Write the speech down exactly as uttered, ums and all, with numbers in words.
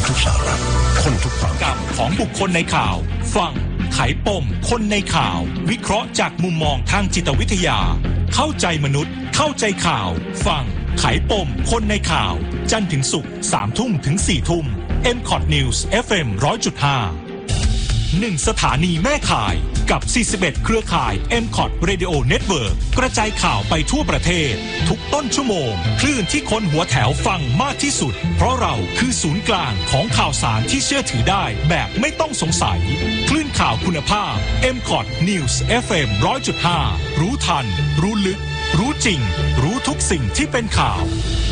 ทุกสาระคนทุกความกับของบุคคลในข่าวฟังไขปมคนในข่าววิเคราะห์จากมุมมองทางจิตวิทยาเข้าใจมนุษย์เข้าใจข่าวฟังไขปมคนในข่าวจันทร์ถึงศุกร์สามทุ่มถึงสี่ทุ่ม เอ็ม คอท News เอฟ เอ็ม หนึ่งร้อยจุดห้า หนึ่งสถานีแม่ข่ายกับสี่สิบเอ็ดเครือข่าย เอ็ม คอท Radio Network กระจายข่าวไปทั่วประเทศทุกต้นชั่วโมงคลื่นที่คนหัวแถวฟังมากที่สุดเพราะเราคือศูนย์กลางของข่าวสารที่เชื่อถือได้แบบไม่ต้องสงสัยคลื่นข่าวคุณภาพ เอ็ม คอท News เอฟ เอ็ม หนึ่งร้อยจุดห้า รู้ทันรู้ลึกรู้จริงรู้ทุกสิ่งที่เป็นข่าว